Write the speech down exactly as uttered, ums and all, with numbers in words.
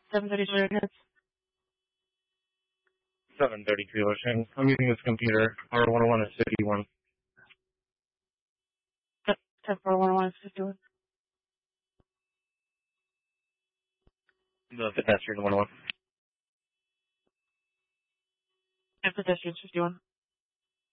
seven thirty-three hits. seven thirty-three Ocean. I'm using this computer. R one oh one is fifty-one. ten four one oh one is fifty-one. The pedestrian one oh one. And pedestrian's fifty-one.